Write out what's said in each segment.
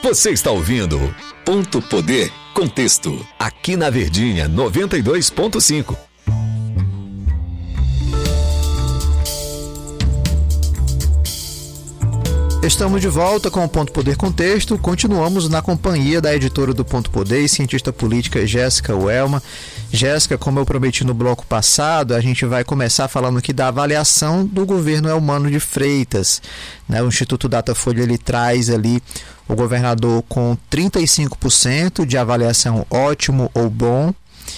Você está ouvindo Ponto Poder Contexto, aqui na Verdinha 92.5. Estamos de volta com o Ponto Poder Contexto. Continuamos na companhia da editora do Ponto Poder e cientista política Jéssica Welma. Jéssica, como eu prometi no bloco passado, a gente vai começar falando aqui da avaliação do governo Elmano de Freitas, né? O Instituto Datafolha, ele traz ali o governador com 35% de avaliação ótimo ou bom,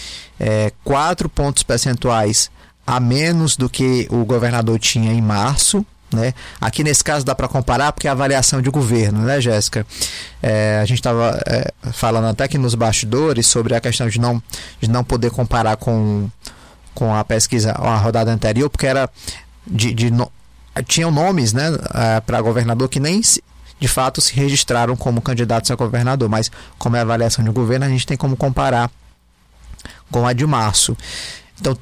4 pontos percentuais a menos do que o governador tinha em março. Né? Aqui nesse caso dá para comparar porque é a avaliação de governo, né, Jéssica? A gente estava falando até aqui nos bastidores sobre a questão de não poder comparar com a pesquisa, a rodada anterior, porque era tinham nomes, né, para governador que nem de fato se registraram como candidatos a governador, mas como é a avaliação de governo, a gente tem como comparar com a de março. Então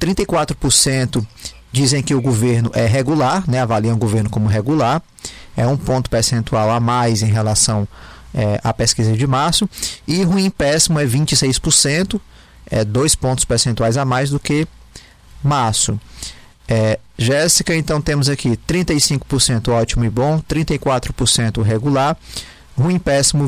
34% dizem que o governo é regular, né? Avaliam o governo como regular, é 1 ponto percentual a mais em relação à pesquisa de março, e ruim péssimo é 26%, 2 pontos percentuais a mais do que março. Jéssica, então temos aqui 35% ótimo e bom, 34% regular, ruim péssimo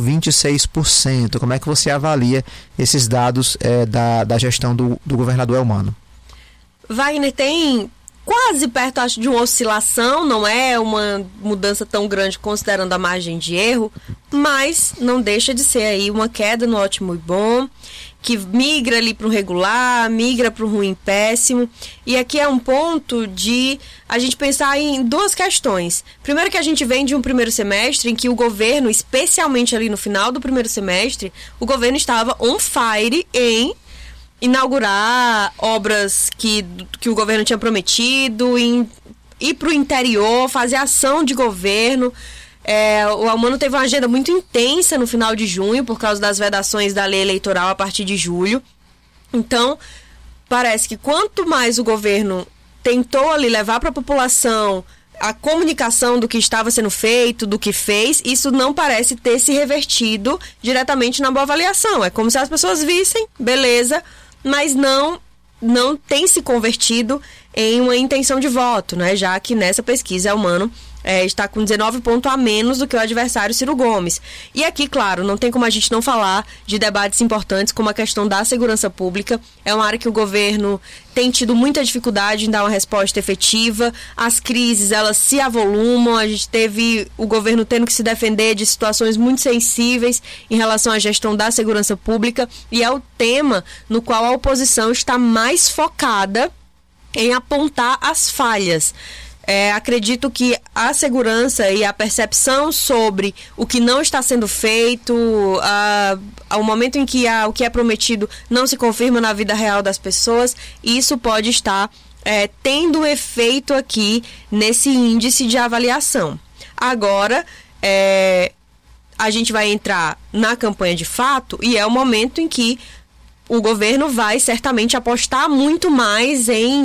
26%. Como é que você avalia esses dados da gestão do governador Elmano? Wagner, tem quase perto, acho, de uma oscilação, não é uma mudança tão grande considerando a margem de erro, mas não deixa de ser aí uma queda no ótimo e bom, que migra ali para o regular, migra para o ruim e péssimo. E aqui é um ponto de a gente pensar em duas questões. Primeiro, que a gente vem de um primeiro semestre em que o governo, especialmente ali no final do primeiro semestre, o governo estava on fire em inaugurar obras que o governo tinha prometido, ir para o interior, fazer ação de governo. O Elmano teve uma agenda muito intensa no final de junho, por causa das vedações da lei eleitoral a partir de julho. Então, parece que quanto mais o governo tentou ali levar para a população a comunicação do que estava sendo feito, do que fez, isso não parece ter se revertido diretamente na boa avaliação. É como se as pessoas vissem, beleza, mas não tem se convertido em uma intenção de voto, né? Já que nessa pesquisa Elmano está com 19 pontos a menos do que o adversário Ciro Gomes. E aqui, claro, não tem como a gente não falar de debates importantes como a questão da segurança pública. É uma área que o governo tem tido muita dificuldade em dar uma resposta efetiva. As crises, elas se avolumam. A gente teve o governo tendo que se defender de situações muito sensíveis em relação à gestão da segurança pública. E é o tema no qual a oposição está mais focada em apontar as falhas. Acredito que a segurança e a percepção sobre o que não está sendo feito, ao momento em que o que é prometido não se confirma na vida real das pessoas, isso pode estar tendo efeito aqui nesse índice de avaliação. Agora, a gente vai entrar na campanha de fato e é o momento em que o governo vai certamente apostar muito mais em